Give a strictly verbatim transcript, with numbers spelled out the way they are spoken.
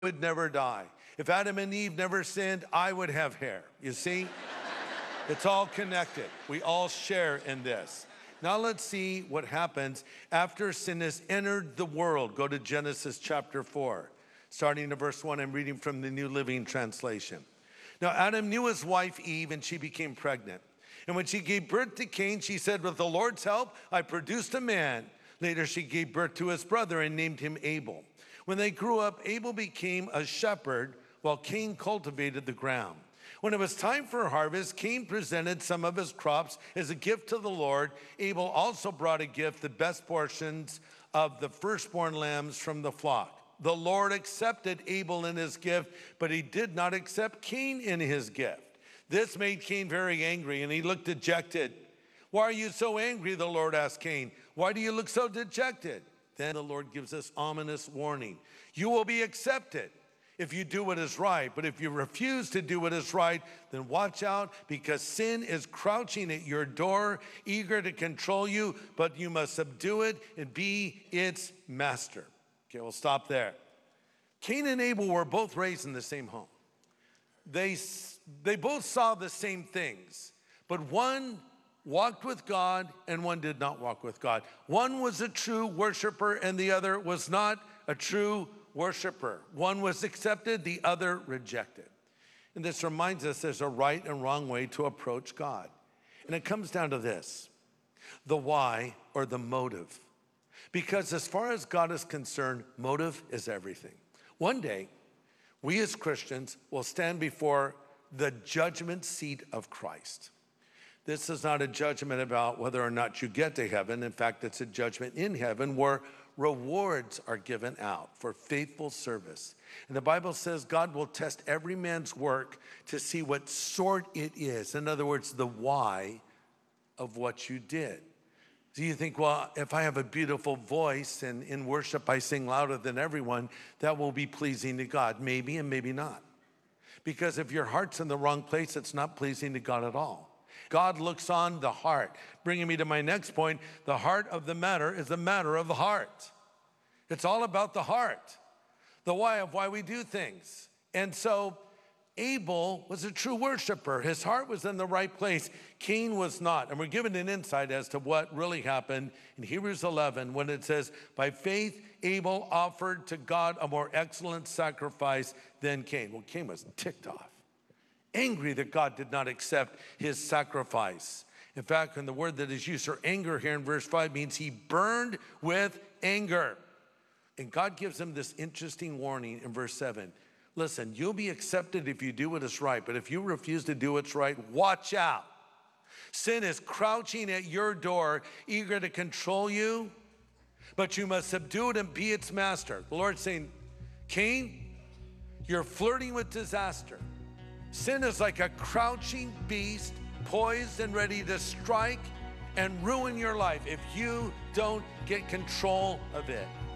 would never die. If Adam and Eve never sinned, I would have hair. You see? It's all connected. We all share in this. Now let's see what happens after sin has entered the world. Go to Genesis chapter four. Starting in verse one, I'm reading from the New Living Translation. Now Adam knew his wife Eve, and she became pregnant. And when she gave birth to Cain, she said, with the Lord's help, I produced a man. Later she gave birth to his brother and named him Abel. When they grew up, Abel became a shepherd while Cain cultivated the ground. When it was time for harvest, Cain presented some of his crops as a gift to the Lord. Abel also brought a gift, the best portions of the firstborn lambs from the flock. The Lord accepted Abel in his gift, but he did not accept Cain in his gift. This made Cain very angry, and he looked dejected. Why are you so angry? The Lord asked Cain. Why do you look so dejected? Then the Lord gives us ominous warning. You will be accepted if you do what is right, but if you refuse to do what is right, then watch out, because sin is crouching at your door, eager to control you, but you must subdue it and be its master. Okay, we'll stop there. Cain and Abel were both raised in the same home. They, they both saw the same things, but one walked with God and one did not walk with God. One was a true worshiper and the other was not a true worshiper. One was accepted, the other rejected. And this reminds us there's a right and wrong way to approach God. And it comes down to this, the why or the motive. Because as far as God is concerned, motive is everything. One day, we as Christians will stand before the judgment seat of Christ. This is not a judgment about whether or not you get to heaven. In fact, it's a judgment in heaven where rewards are given out for faithful service. And the Bible says God will test every man's work to see what sort it is. In other words, the why of what you did. So you think, well, if I have a beautiful voice and in worship I sing louder than everyone, that will be pleasing to God. Maybe and maybe not. Because if your heart's in the wrong place, it's not pleasing to God at all. God looks on the heart. Bringing me to my next point, the heart of the matter is the matter of the heart. It's all about the heart, the why of why we do things. And so Abel was a true worshiper. His heart was in the right place. Cain was not. And we're given an insight as to what really happened in Hebrews eleven when it says, by faith, Abel offered to God a more excellent sacrifice than Cain. Well, Cain was ticked off, angry that God did not accept his sacrifice. In fact, and the word that is used for anger here in verse five means he burned with anger. And God gives him this interesting warning in verse seven. Listen, you'll be accepted if you do what is right, but if you refuse to do what's right, watch out. Sin is crouching at your door, eager to control you, but you must subdue it and be its master. The Lord's saying, Cain, you're flirting with disaster. Sin is like a crouching beast, poised and ready to strike and ruin your life if you don't get control of it.